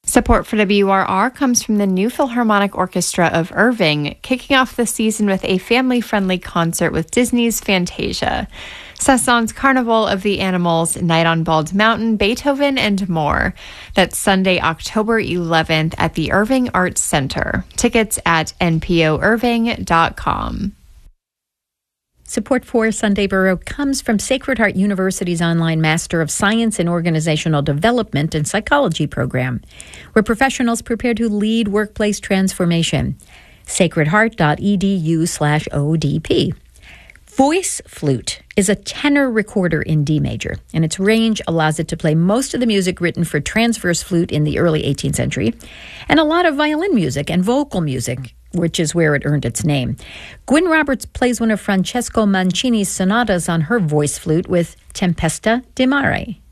Support for WRR comes from the New Philharmonic Orchestra of Irving, kicking off the season with a family-friendly concert with Disney's Fantasia, Cezanne's Carnival of the Animals, Night on Bald Mountain, Beethoven, and more. That's Sunday, October 11th at the Irving Arts Center. Tickets at npoirving.com. Support for Sunday Borough comes from Sacred Heart University's online Master of Science in Organizational Development and Psychology program, where professionals prepare to lead workplace transformation. sacredheart.edu/ODP. Voice flute is a tenor recorder in D major, and its range allows it to play most of the music written for transverse flute in the early 18th century, and a lot of violin music and vocal music, which is where it earned its name. Gwyn Roberts plays one of Francesco Mancini's sonatas on her voice flute with Tempesta di Mare.